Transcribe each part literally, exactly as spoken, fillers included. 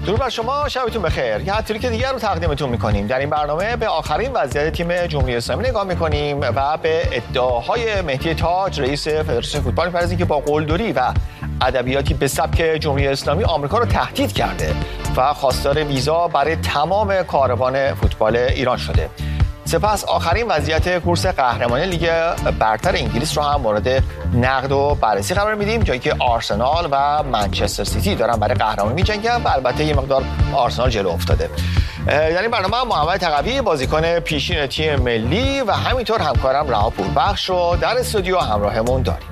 درود بر شما، شبتون بخیر. یه هتریک دیگر رو تقدیمتون می‌کنیم. در این برنامه به آخرین وضعیت تیم جمهوری اسلامی نگاه می‌کنیم و به ادعاهای مهدی تاج رئیس فدراسیون فوتبال می‌پردازیم که با قلدری و ادبیاتی به سبک جمهوری اسلامی آمریکا رو تهدید کرده و خواستار ویزا برای تمام کاروان فوتبال ایران شده. سپس آخرین وضعیت کورس قهرمانی لیگ برتر انگلیس رو هم مورد نقد و بررسی قرار میدیم، جایی که آرسنال و منچستر سیتی دارن برای قهرمانی می‌جنگن و البته یه مقدار آرسنال جلو افتاده. در این برنامه محمد تقوی بازیکن پیشین تیم ملی و همینطور همکارم رها پوربخش رو در استودیو همراهمون داریم.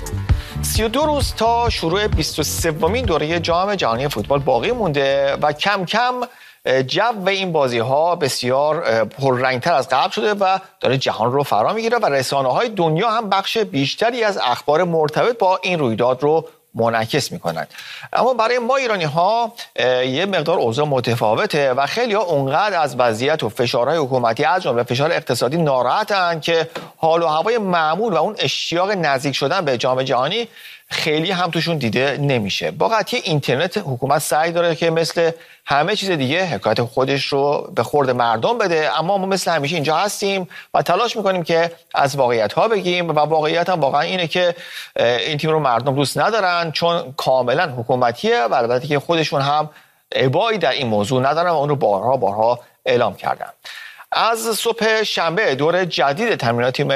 سی و دو روز تا شروع بیست و سومین دوره جام جهانی فوتبال باقی مونده و کم کم جو این بازی‌ها بسیار پررنگ‌تر از قبل شده و داره جهان رو فرا میگیره و رسانه‌های دنیا هم بخش بیشتری از اخبار مرتبط با این رویداد رو منعکس می‌کنند. اما برای ما ایرانی‌ها یه مقدار اوضاع متفاوته و خیلی‌ها اونقدر از وضعیت و فشارهای حکومتی از جمله فشار اقتصادی ناراحتن که حال و هوای معمول و اون اشتیاق نزدیک شدن به جام جهانی خیلی هم توشون دیده نمیشه. با قطعی اینترنت حکومت سعی داره که مثل همه چیز دیگه حکایت خودش رو به خورد مردم بده، اما ما مثل همیشه اینجا هستیم و تلاش میکنیم که از واقعیت ها بگیم و واقعیت هم واقعا اینه که این تیم رو مردم دوست ندارن چون کاملا حکومتیه و البته که خودشون هم ابایی در این موضوع ندارن و اون رو بارها بارها اعلام کردن. از صبح شنبه دور جدید تمرینات تیم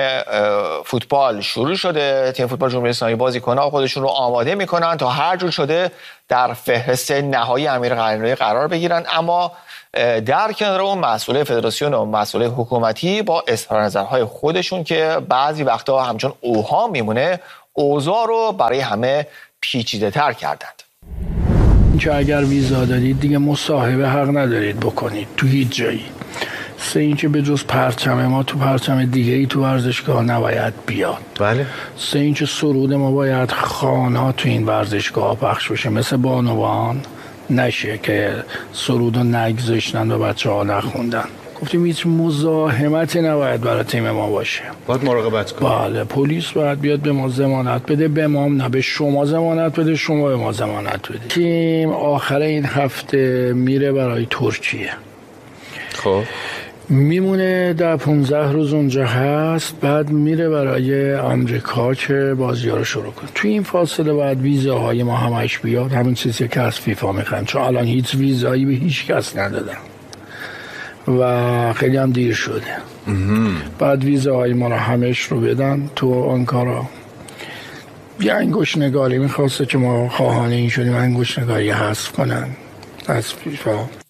فوتبال شروع شده. تیم فوتبال جمهوری اسلامی بازیکن‌ها خودشون رو آماده میکنن تا هر جور شده در فهرست نهایی امیر قلعه‌نویی قرار بگیرن، اما در کنار اون مسئول فدراسیون و مسئول حکومتی با اظهار نظرهای خودشون که بعضی وقتا همچون اوهام میمونه اوضاع رو برای همه پیچیده تر کردند. که اگر ویزا دارید دیگه مصاحبه حق ندارید بکنید تو هیچ جایی. سه اینکه به جز پرچم ما تو پرچم دیگه ای تو ورزشگاه نباید بیاد. بله. سه اینکه سرود ما باید خانها تو این ورزشگاه پخش بشه، مثل بانوان نشه که سرود رو نگذاشتن و بچه ها نخوندن. گفتیم هیچ مزاحمتی نباید برای تیم ما باشه. باید مراقبت کنیم. بله، پلیس باید بیاد به ما ضمانت بده، به ما نه به شما ضمانت بده، شما به ما ضمانت بده. تیم آخر این هفته میره برای ترکیه. خب میمونه در پونزده روز اونجا هست، بعد میره برای آمریکا که بازی‌ها رو شروع کنه. توی این فاصله باید ویزاهای ما همش بیاد، همین چیزی که از فیفا میخوایم، چون الان هیچ ویزایی به هیچ کس ندادن و خیلی هم دیر شده. بعد ویزاهای ما رو همش رو بدن تو آنکارا. یه انگشت نگاری میخواسته که ما خواهان این شدیم انگشت نگاری حذف کنن از فیفا.